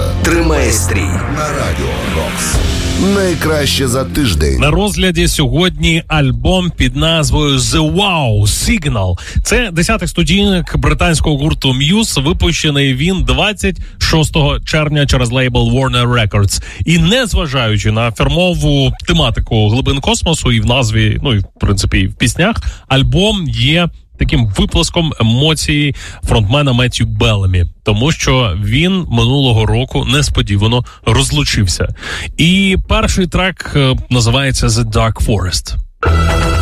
Тримає стрій на Радіо Рокс. Найкраще за тиждень. На розгляді сьогодні альбом під назвою The Wow Signal. Це 10-й студійник британського гурту Muse. Випущений він 26 червня через лейбл Warner Records. І незважаючи на фірмову тематику глибин космосу і в назві, ну і в принципі і в піснях, альбом є таким виплеском емоцій фронтмена Меттью Беллемі, тому що він минулого року несподівано розлучився. І перший трек називається The Dark Forest.